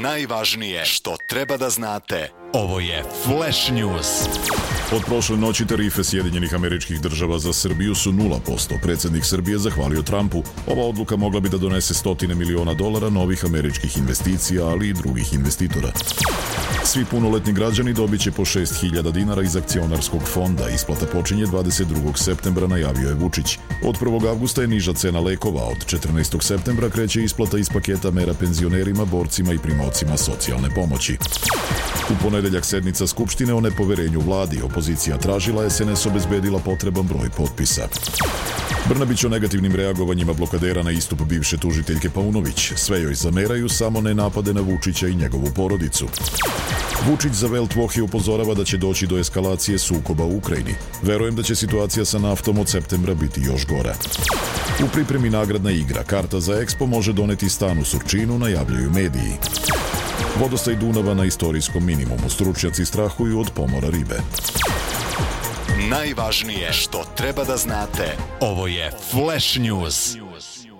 Najvažnije što treba da znate. Ovo je Flash News. Od prošle noći tarife Sjedinjenih Američkih Država za Srbiju su 0%. Predsjednik Srbije zahvalio Trumpu. Ova odluka mogla bi da donese $100 miliona novih američkih investicija, ali i drugih investitora. Svi punoletni građani dobit će po $6.000 iz akcionarskog fonda. Isplata počinje 22. septembra, najavio je Vučić. Od 1. avgusta je niža cena lekova. Od 14. septembra kreće isplata iz paketa mera penzionerima, borcima i primaocima socijalne pomoći. U ponedeljak sednica Skupštine o nepoverenju vladi. Opozicija tražila, SNS obezbedila potreban broj potpisa. Brnabić o negativnim reagovanjima blokadera na istup bivše tužiteljke Paunović. Sve joj zameraju, samo ne napade na Vučića i njegovu porodicu. Vučić za Welt Woche upozorava da će doći do eskalacije sukoba u Ukrajini. Verujem da će situacija sa naftom od septembra biti još gora. U pripremi nagradna igra. Karta za Expo može doneti stan u Surčinu, najavljuju mediji. Vodostaj Dunava na istorijskom minimumu. Stručnjaci strahuju od pomora ribe. Najvažnije što treba da znate. Ovo je Flash News.